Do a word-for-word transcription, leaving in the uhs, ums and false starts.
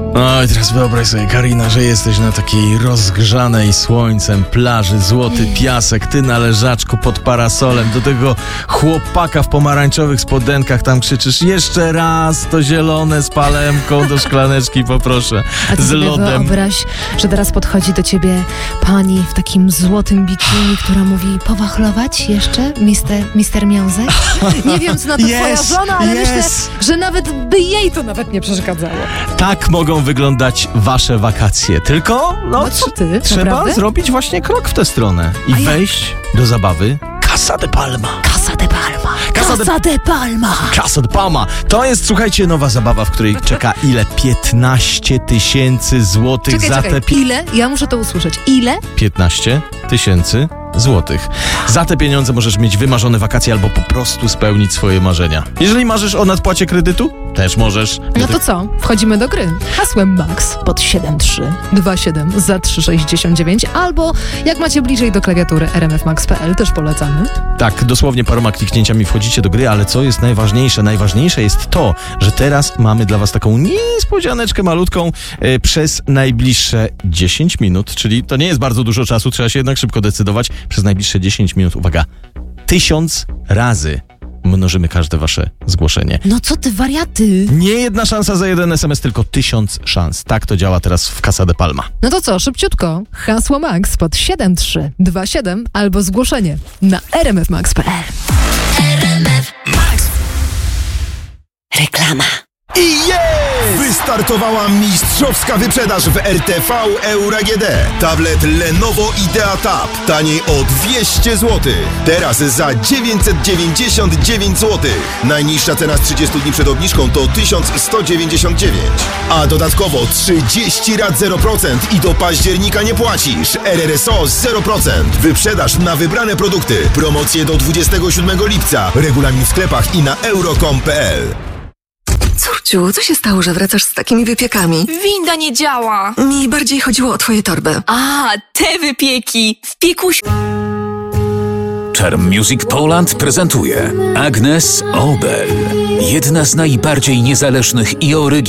No i teraz wyobraź sobie, Karina, że jesteś na takiej rozgrzanej słońcem plaży, złoty piasek, ty na leżaczku pod parasolem, do tego chłopaka w pomarańczowych spodenkach tam krzyczysz jeszcze raz to zielone z palemką do szklaneczki poproszę, A ty z sobie lodem. wyobraź, że teraz podchodzi do ciebie pani w takim złotym bikini, która mówi powachlować jeszcze, mister, mister Miązek? Nie wiem, co na to Yes, twoja żona, ale yes. myślę, że nawet by jej to nawet nie przeszkadzało. Tak mogą wyglądać wasze wakacje, tylko no, No co ty, trzeba naprawdę? zrobić właśnie krok w tę stronę i A ja- wejść do zabawy Casa de Palma. Casa de Palma. Casa de- Casa de Palma. Casa de Palma. To jest, słuchajcie, nowa zabawa, w której czeka ile? piętnaście tysięcy złotych Czekaj, za czekaj, te... Pi- ile? Ja muszę to usłyszeć. Ile? piętnaście tysięcy złotych. Za te pieniądze możesz mieć wymarzone wakacje albo po prostu spełnić swoje marzenia. Jeżeli marzysz o nadpłacie kredytu, też możesz. No to co? Wchodzimy do gry. Hasłem Max pod siedem trzy dwa siedem za trzy sześćdziesiąt dziewięć albo jak macie bliżej do klawiatury r m f max kropka p l też polecamy. Tak, dosłownie paroma kliknięciami wchodzicie do gry, ale co jest najważniejsze? Najważniejsze jest to, że teraz mamy dla was taką niespodzianeczkę malutką e, przez najbliższe dziesięć minut, czyli to nie jest bardzo dużo czasu, trzeba się jednak szybko decydować. Przez najbliższe dziesięć minut, uwaga, tysiąc razy mnożymy każde wasze zgłoszenie. No co ty, wariaty? Nie jedna szansa za jeden es em es, tylko tysiąc szans. Tak to działa teraz w Casa de Palma. No to co, szybciutko. Hasło Max pod siedem trzy dwa siedem albo zgłoszenie na r m f max kropka p l. Reklama. I jest! Wystartowała mistrzowska wyprzedaż w R T V Euro A G D. Tablet Lenovo IdeaTab taniej o dwieście złotych. Teraz za dziewięćset dziewięćdziesiąt dziewięć złotych. Najniższa cena z trzydziestu dni przed obniżką to tysiąc sto dziewięćdziesiąt dziewięć. A dodatkowo trzydzieści rat zero procent i do października nie płacisz. R R S O zero procent. Wyprzedaż na wybrane produkty. Promocje do dwudziestego siódmego lipca. Regulamin w sklepach i na euro kropka com kropka p l. Córciu, co się stało, że wracasz z takimi wypiekami? Winda nie działa. Mi bardziej chodziło o twoje torby. A, te wypieki. W pieku Charm Music Poland prezentuje Agnes Obel. Jedna z najbardziej niezależnych i oryginalnych